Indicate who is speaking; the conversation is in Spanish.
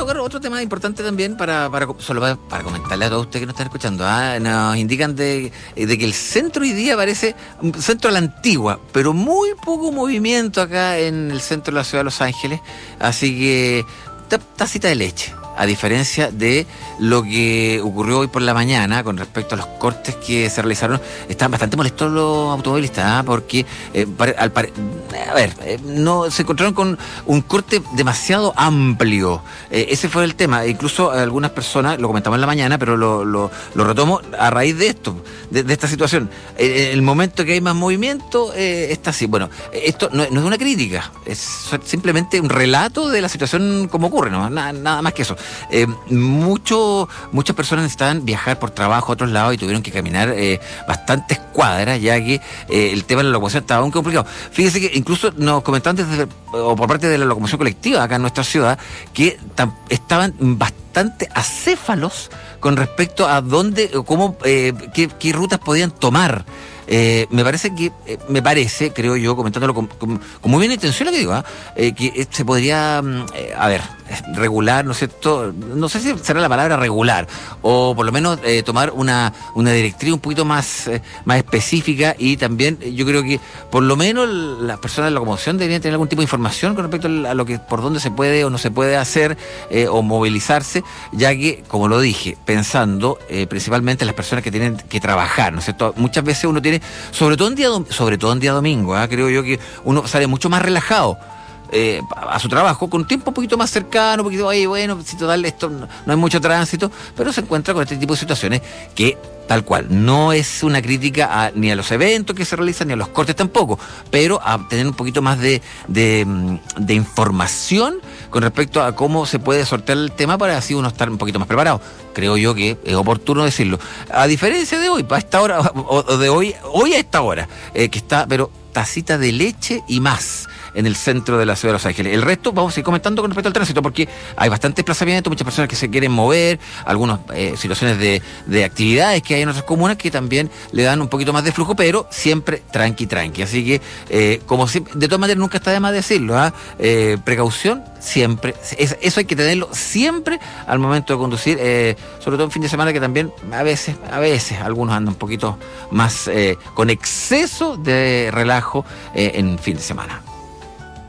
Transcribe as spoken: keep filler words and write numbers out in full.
Speaker 1: tocar otro tema importante también para, para, solo para, para comentarle a todos ustedes que nos están escuchando. ¿ah? Nos indican de, de que el centro hoy día parece un centro a la antigua, pero muy poco movimiento acá en el centro de la ciudad de Los Ángeles. Así que tacita de leche. A diferencia de lo que ocurrió hoy por la mañana con respecto a los cortes que se realizaron, están bastante molestos los automovilistas, ¿eh? porque eh, al pare... a ver, eh, no se encontraron con un corte demasiado amplio. Eh, ese fue el tema. Incluso algunas personas, lo comentamos en la mañana, pero lo, lo, lo retomo a raíz de esto, de, de esta situación. Eh, el momento que hay más movimiento eh, está así. Bueno, esto no, no es una crítica, es simplemente un relato de la situación como ocurre, ¿no? Nada, nada más que eso. Eh, mucho, muchas personas necesitaban viajar por trabajo a otros lados y tuvieron que caminar eh, bastantes cuadras, ya que eh, el tema de la locomoción estaba muy complicado. Fíjense que incluso nos comentaban desde, o por parte de la locomoción colectiva acá en nuestra ciudad, que tam, estaban bastante acéfalos con respecto a dónde, cómo, eh, qué, qué rutas podían tomar. Eh, me parece que, eh, me parece, creo yo, comentándolo con, con, con muy buena intención lo que digo, ¿eh? Eh, que eh, se podría, eh, a ver, regular, ¿no es cierto? No sé si será la palabra regular, o por lo menos eh, tomar una, una directriz un poquito más, eh, más específica, y también eh, yo creo que por lo menos las personas de la locomoción deberían tener algún tipo de información con respecto a lo que, por dónde se puede o no se puede hacer, eh, o movilizarse, ya que, como lo dije, pensando eh, principalmente en las personas que tienen que trabajar, ¿no es cierto? Muchas veces uno tiene, sobre todo en día, sobre todo en día domingo, ¿eh? creo yo que uno sale mucho más relajado Eh, a su trabajo, con un tiempo un poquito más cercano, porque oye, bueno, si total esto no, no hay mucho tránsito, pero se encuentra con este tipo de situaciones que, tal cual, no es una crítica a, ni a los eventos que se realizan, ni a los cortes tampoco, pero a tener un poquito más de, de, de información con respecto a cómo se puede sortear el tema para así uno estar un poquito más preparado. Creo yo que es oportuno decirlo. A diferencia de hoy, a esta hora, o de hoy, hoy a esta hora, eh, que está, pero tacita de leche y más en el centro de la ciudad de Los Ángeles. El resto vamos a ir comentando con respecto al tránsito, porque hay bastante desplazamiento, muchas personas que se quieren mover, algunas eh, situaciones de, de actividades que hay en otras comunas que también le dan un poquito más de flujo, pero siempre tranqui, tranqui. Así que, eh, como siempre, de todas maneras, nunca está de más decirlo, ¿eh? Eh, precaución siempre, es, eso hay que tenerlo siempre al momento de conducir, eh, sobre todo en fin de semana, que también a veces, a veces algunos andan un poquito más eh, con exceso de relajo eh, en fin de semana.